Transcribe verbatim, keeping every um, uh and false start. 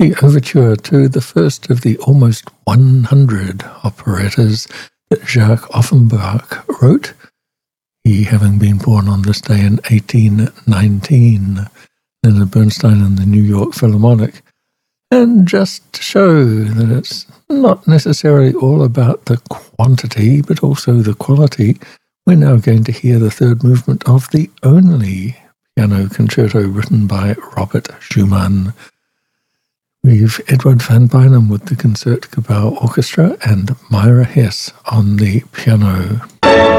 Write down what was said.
the overture to the first of the almost one hundred operettas that Jacques Offenbach wrote, he having been born on this day in eighteen nineteen, Leonard Bernstein and the New York Philharmonic. And just to show that it's not necessarily all about the quantity, but also the quality, we're now going to hear the third movement of the only piano concerto written by Robert Schumann. We've Edward van Beinum with the Concertgebouw Orchestra and Myra Hess on the piano.